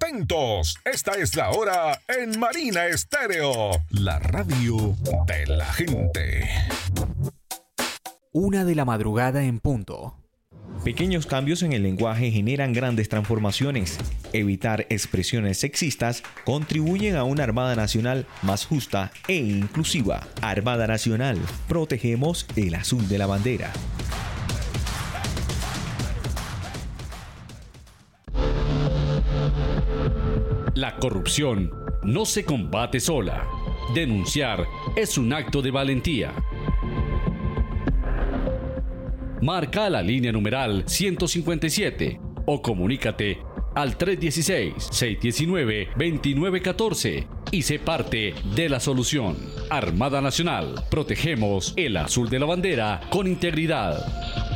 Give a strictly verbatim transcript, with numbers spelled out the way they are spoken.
atentos. Esta es la hora en Marina Estéreo, la radio de la gente. Una de la madrugada en punto. Pequeños cambios en el lenguaje generan grandes transformaciones. Evitar expresiones sexistas contribuyen a una Armada Nacional más justa e inclusiva. Armada Nacional, protegemos el azul de la bandera. La corrupción no se combate sola. Denunciar es un acto de valentía. Marca la línea numeral ciento cincuenta y siete o comunícate al tres uno seis, seis uno nueve, dos nueve uno cuatro y sé parte de la solución. Armada Nacional, protegemos el azul de la bandera con integridad.